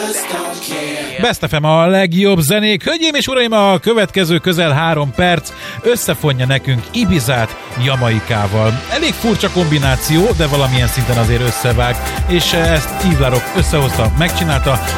Best FM a legjobb zenék. Hölgyeim és uraim, a következő közel 3 perc összefonja nekünk Ibizát Jamaikával. Elég furcsa kombináció, de valamilyen szinten azért összevág, és ezt Yves La Rock összehozta, megcsinálta.